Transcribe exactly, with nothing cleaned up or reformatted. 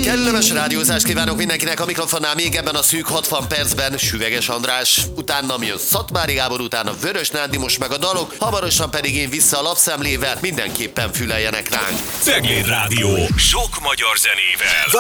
Kellemes rádiózást kívánok mindenkinek, a mikrofonnál még ebben a szűk hatvan percben Süveges András, utána jön Szatmári Gábor, utána Vörös Nándi, most meg a dalok, hamarosan pedig én vissza a lapszemlével, mindenképpen füleljenek ránk. Cegléd Rádió, sok magyar zenével.